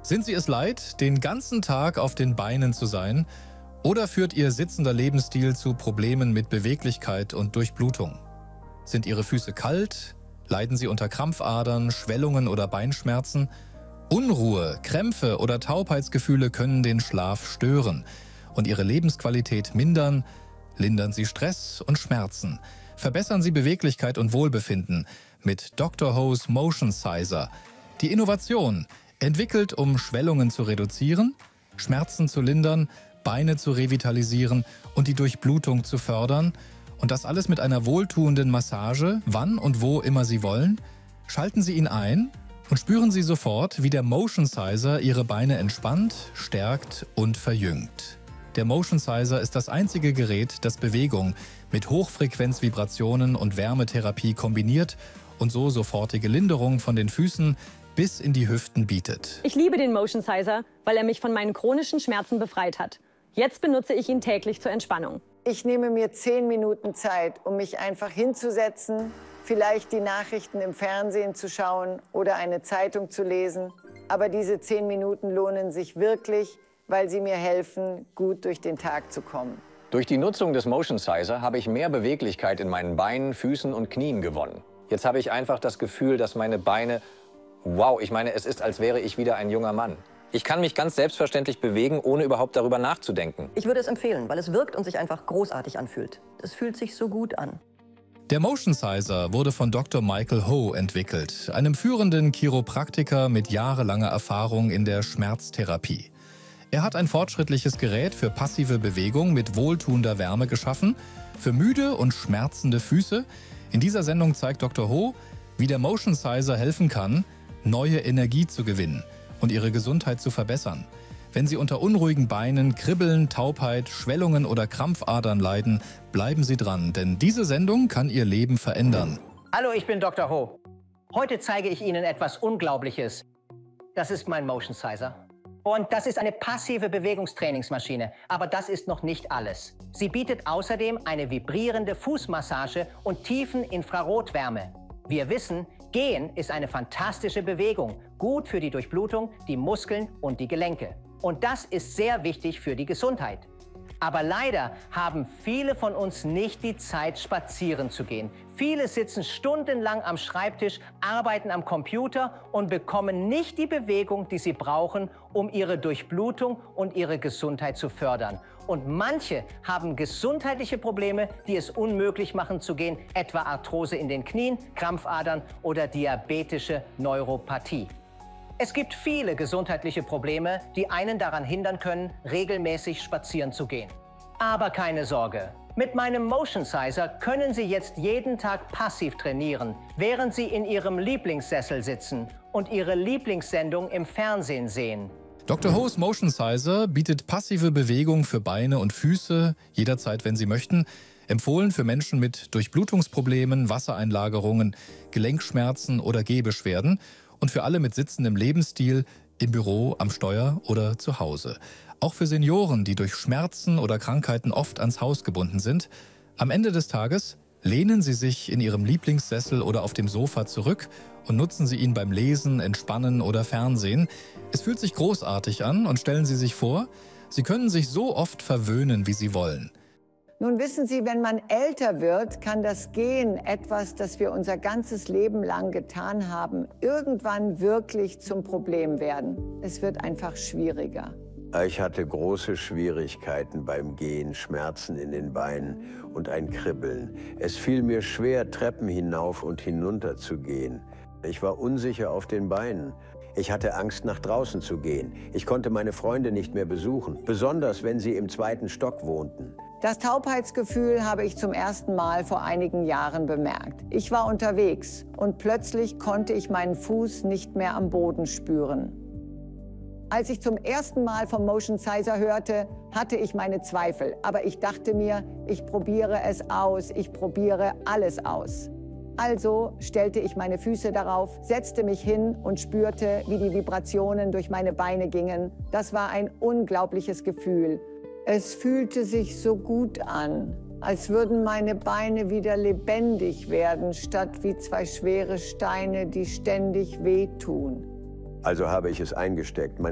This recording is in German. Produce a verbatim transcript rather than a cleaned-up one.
Sind Sie es leid, den ganzen Tag auf den Beinen zu sein? Oder führt Ihr sitzender Lebensstil zu Problemen mit Beweglichkeit und Durchblutung? Sind Ihre Füße kalt? Leiden Sie unter Krampfadern, Schwellungen oder Beinschmerzen? Unruhe, Krämpfe oder Taubheitsgefühle können den Schlaf stören und Ihre Lebensqualität mindern. Lindern Sie Stress und Schmerzen. Verbessern Sie Beweglichkeit und Wohlbefinden mit Doktor Ho's Motion Sizer. Die Innovation, entwickelt, um Schwellungen zu reduzieren, Schmerzen zu lindern, Beine zu revitalisieren und die Durchblutung zu fördern. Und das alles mit einer wohltuenden Massage, wann und wo immer Sie wollen. Schalten Sie ihn ein und spüren Sie sofort, wie der Motion Sizer Ihre Beine entspannt, stärkt und verjüngt. Der Motion Sizer ist das einzige Gerät, das Bewegung mit Hochfrequenzvibrationen und Wärmetherapie kombiniert und so sofortige Linderung von den Füßen bis in die Hüften bietet. Ich liebe den Motion Sizer, weil er mich von meinen chronischen Schmerzen befreit hat. Jetzt benutze ich ihn täglich zur Entspannung. Ich nehme mir zehn Minuten Zeit, um mich einfach hinzusetzen, vielleicht die Nachrichten im Fernsehen zu schauen oder eine Zeitung zu lesen. Aber diese zehn Minuten lohnen sich wirklich, weil sie mir helfen, gut durch den Tag zu kommen. Durch die Nutzung des Motion Sizer habe ich mehr Beweglichkeit in meinen Beinen, Füßen und Knien gewonnen. Jetzt habe ich einfach das Gefühl, dass meine Beine, wow, ich meine, es ist, als wäre ich wieder ein junger Mann. Ich kann mich ganz selbstverständlich bewegen, ohne überhaupt darüber nachzudenken. Ich würde es empfehlen, weil es wirkt und sich einfach großartig anfühlt. Es fühlt sich so gut an. Der Motion Sizer wurde von Doktor Michael Ho entwickelt, einem führenden Chiropraktiker mit jahrelanger Erfahrung in der Schmerztherapie. Er hat ein fortschrittliches Gerät für passive Bewegung mit wohltuender Wärme geschaffen, für müde und schmerzende Füße. In dieser Sendung zeigt Doktor Ho, wie der Motion Sizer helfen kann, neue Energie zu gewinnen und Ihre Gesundheit zu verbessern. Wenn Sie unter unruhigen Beinen, Kribbeln, Taubheit, Schwellungen oder Krampfadern leiden, bleiben Sie dran, denn diese Sendung kann Ihr Leben verändern. Hallo, ich bin Doktor Ho. Heute zeige ich Ihnen etwas Unglaubliches. Das ist mein Motion Sizer. Und das ist eine passive Bewegungstrainingsmaschine. Aber das ist noch nicht alles. Sie bietet außerdem eine vibrierende Fußmassage und tiefen Infrarotwärme. Wir wissen, Gehen ist eine fantastische Bewegung, gut für die Durchblutung, die Muskeln und die Gelenke. Und das ist sehr wichtig für die Gesundheit. Aber leider haben viele von uns nicht die Zeit, spazieren zu gehen. Viele sitzen stundenlang am Schreibtisch, arbeiten am Computer und bekommen nicht die Bewegung, die sie brauchen, um ihre Durchblutung und ihre Gesundheit zu fördern. Und manche haben gesundheitliche Probleme, die es unmöglich machen zu gehen, etwa Arthrose in den Knien, Krampfadern oder diabetische Neuropathie. Es gibt viele gesundheitliche Probleme, die einen daran hindern können, regelmäßig spazieren zu gehen. Aber keine Sorge. Mit meinem Motion Sizer können Sie jetzt jeden Tag passiv trainieren, während Sie in Ihrem Lieblingssessel sitzen und Ihre Lieblingssendung im Fernsehen sehen. Doktor Ho's Motion Sizer bietet passive Bewegung für Beine und Füße, jederzeit, wenn Sie möchten. Empfohlen für Menschen mit Durchblutungsproblemen, Wassereinlagerungen, Gelenkschmerzen oder Gehbeschwerden. Und für alle mit sitzendem Lebensstil, im Büro, am Steuer oder zu Hause. Auch für Senioren, die durch Schmerzen oder Krankheiten oft ans Haus gebunden sind. Am Ende des Tages lehnen Sie sich in Ihrem Lieblingssessel oder auf dem Sofa zurück und nutzen Sie ihn beim Lesen, Entspannen oder Fernsehen. Es fühlt sich großartig an und stellen Sie sich vor, Sie können sich so oft verwöhnen, wie Sie wollen. Nun wissen Sie, wenn man älter wird, kann das Gehen, etwas, das wir unser ganzes Leben lang getan haben, irgendwann wirklich zum Problem werden. Es wird einfach schwieriger. Ich hatte große Schwierigkeiten beim Gehen, Schmerzen in den Beinen und ein Kribbeln. Es fiel mir schwer, Treppen hinauf und hinunter zu gehen. Ich war unsicher auf den Beinen. Ich hatte Angst, nach draußen zu gehen. Ich konnte meine Freunde nicht mehr besuchen, besonders wenn sie im zweiten Stock wohnten. Das Taubheitsgefühl habe ich zum ersten Mal vor einigen Jahren bemerkt. Ich war unterwegs und plötzlich konnte ich meinen Fuß nicht mehr am Boden spüren. Als ich zum ersten Mal vom Motion Sizer hörte, hatte ich meine Zweifel. Aber ich dachte mir, ich probiere es aus, ich probiere alles aus. Also stellte ich meine Füße darauf, setzte mich hin und spürte, wie die Vibrationen durch meine Beine gingen. Das war ein unglaubliches Gefühl. Es fühlte sich so gut an, als würden meine Beine wieder lebendig werden, statt wie zwei schwere Steine, die ständig wehtun. Also habe ich es eingesteckt.